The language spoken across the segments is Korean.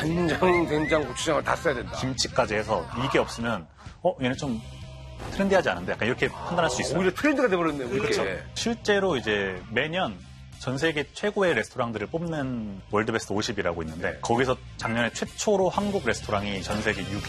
간장, 된장, 고추장을 다 써야 된다. 김치까지 해서 이게 없으면 얘는 좀 트렌디하지 않은데 약간 이렇게 판단할 수 있어요. 오히려 트렌드가 돼버렸네요. 그렇죠. 실제로 이제 매년 전 세계 최고의 레스토랑들을 뽑는 월드베스트 50이라고 있는데 거기서 작년에 최초로 한국 레스토랑이 전 세계 6위.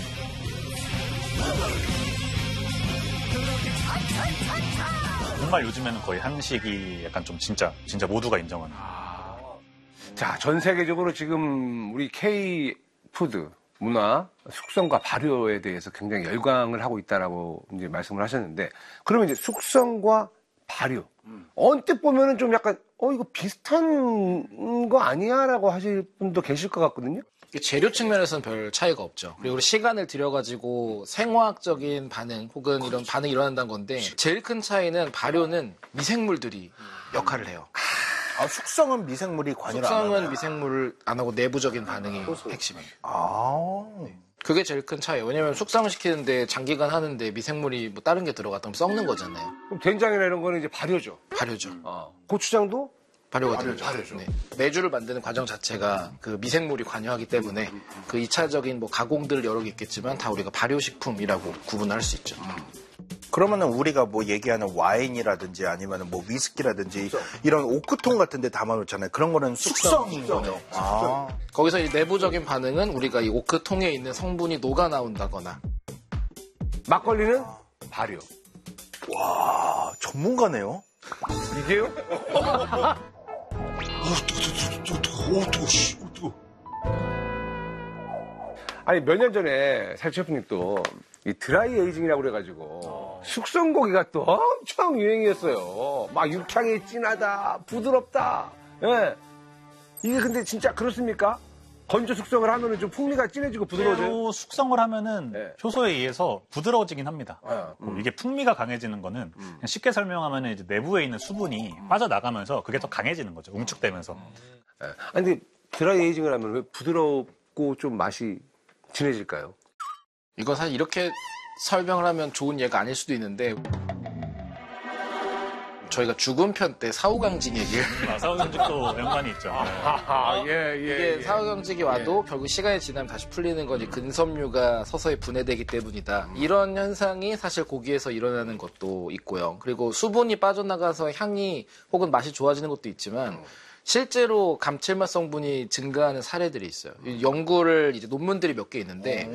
정말 요즘에는 거의 한식이 약간 좀 진짜 모두가 인정하는. 자, 전 세계적으로 지금 우리 K-푸드 문화, 숙성과 발효에 대해서 굉장히 열광을 하고 있다라고 이제 말씀을 하셨는데, 그러면 이제 숙성과 발효. 언뜻 보면은 좀 약간, 이거 비슷한 거 아니야? 라고 하실 분도 계실 것 같거든요? 재료 측면에서는 별 차이가 없죠. 그리고 시간을 들여가지고 생화학적인 반응 혹은 이런 반응이 일어난다는 건데 제일 큰 차이는 발효는 미생물들이 역할을 해요. 숙성은 미생물이 관여를 안 하나요? 숙성은 미생물을 안 하고 내부적인 반응이 핵심이에요. 네. 그게 제일 큰 차이예요. 왜냐면 숙성을 시키는데 장기간 하는데 미생물이 뭐 다른 게 들어갔다면 썩는 거잖아요. 그럼 된장이나 이런 거는 이제 발효죠. 발효죠. 고추장도? 발효가 되죠. 네. 메주를 만드는 과정 자체가 그 미생물이 관여하기 때문에 그 2차적인 뭐 가공들 여러 개 있겠지만 다 우리가 발효식품이라고 구분할 수 있죠. 그러면은 우리가 뭐 얘기하는 와인이라든지 아니면은 뭐 위스키라든지 이런 오크통 같은 데 담아놓잖아요. 그런 거는 숙성인 거죠. 거기서 이 내부적인 반응은 우리가 이 오크통에 있는 성분이 녹아 나온다거나. 막걸리는 발효. 와, 전문가네요. 이게요? 아니, 몇 년 전에 살 셰프님 또 이 드라이 에이징이라고 그래가지고 숙성고기가 또 엄청 유행이었어요. 막 육향이 진하다, 부드럽다. 예. 이게 근데 진짜 그렇습니까? 건조 숙성을 하면은 좀 풍미가 진해지고 부드러워져요? 숙성을 하면은 효소에 의해서 부드러워지긴 합니다. 이게 풍미가 강해지는 거는 그냥 쉽게 설명하면은 이제 내부에 있는 수분이 빠져나가면서 그게 더 강해지는 거죠. 응축되면서. 아니, 근데 드라이 에이징을 하면 왜 부드럽고 좀 맛이 진해질까요? 이건 사실 이렇게 설명을 하면 좋은 예가 아닐 수도 있는데 저희가 죽은 편 때 사후강직 얘기를 사후강직도 연관이 있죠. 이게 사후강직이 와도 결국 시간이 지나면 다시 풀리는 거니 근섬유가 서서히 분해되기 때문이다. 이런 현상이 사실 고기에서 일어나는 것도 있고요. 그리고 수분이 빠져나가서 향이 혹은 맛이 좋아지는 것도 있지만 실제로 감칠맛 성분이 증가하는 사례들이 있어요. 연구를 이제 논문들이 몇 개 있는데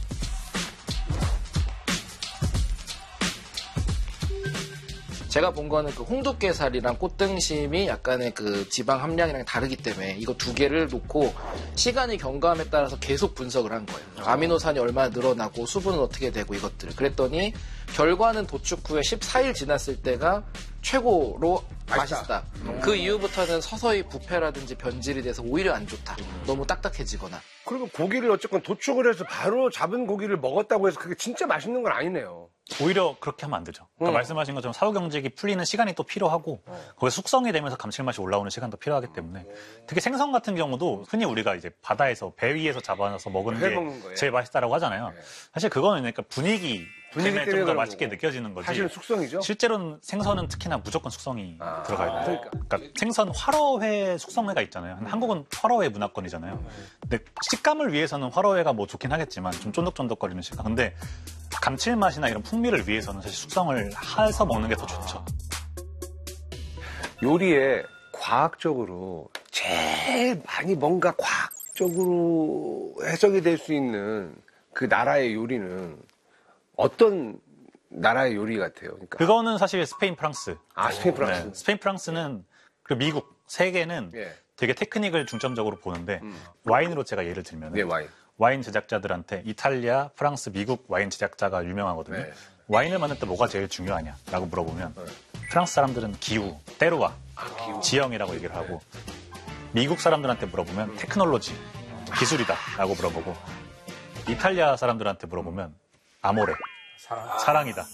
제가 본 거는 그 홍두깨살이랑 꽃등심이 약간의 그 지방 함량이랑 다르기 때문에 이거 두 개를 놓고 시간이 경과함에 따라서 계속 분석을 한 거예요. 아미노산이 얼마나 늘어나고 수분은 어떻게 되고 이것들을. 그랬더니 결과는 도축 후에 14일 지났을 때가 최고로 맛있다. 그 이후부터는 서서히 부패라든지 변질이 돼서 오히려 안 좋다. 너무 딱딱해지거나. 그리고 고기를 어쨌건 도축을 해서 바로 잡은 고기를 먹었다고 해서 그게 진짜 맛있는 건 아니네요. 오히려 그렇게 하면 안 되죠. 그러니까 말씀하신 것처럼 사후경직이 풀리는 시간이 또 필요하고 거기에 숙성이 되면서 감칠맛이 올라오는 시간도 필요하기 때문에 특히 생선 같은 경우도 흔히 우리가 이제 바다에서 배 위에서 잡아서 먹는 게 제일 맛있다라고 하잖아요. 사실 그거는 그러니까 분위기 때문에 좀 더 맛있게 느껴지는 거지. 사실은 숙성이죠. 실제로는 생선은 특히나 무조건 숙성이 들어가야 돼요. 그러니까 생선 화로회 숙성회가 있잖아요. 한국은 화로회 문화권이잖아요. 근데 식감을 위해서는 화로회가 뭐 좋긴 하겠지만 좀 쫀득쫀득거리는 식감. 근데 감칠맛이나 이런 풍미를 위해서는 사실 숙성을 해서 먹는 게 더 좋죠. 요리에 과학적으로 제일 많이 뭔가 과학적으로 해석이 될 수 있는 그 나라의 요리는 어떤 나라의 요리 같아요? 그러니까. 그거는 사실 스페인, 프랑스. 스페인, 프랑스. 네. 스페인, 프랑스는 그리고 미국 세 개는 되게 테크닉을 중점적으로 보는데 와인으로 제가 예를 들면 와인 제작자들한테 이탈리아, 프랑스, 미국 와인 제작자가 유명하거든요. 와인을 만들 때 뭐가 제일 중요하냐라고 물어보면 프랑스 사람들은 기후, 때루와, 지형이라고 얘기를 하고 미국 사람들한테 물어보면 테크놀로지, 기술이다라고 물어보고 이탈리아 사람들한테 물어보면 아모레, 사랑이다.